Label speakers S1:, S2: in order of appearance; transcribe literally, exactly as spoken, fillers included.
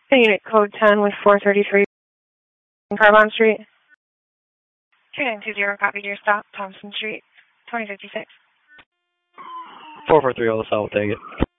S1: Unit code ten with four thirty-three Carbon Street. two nine two zero, copy your stop, Thompson Street, twenty fifty-six.
S2: four four three, I'll take it.